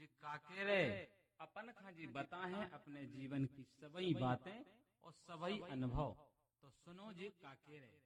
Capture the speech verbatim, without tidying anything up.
जी काकेरे अपन खा जी बता है अपने जीवन की सभी बातें और सभी अनुभव, तो सुनो जी काकेरे।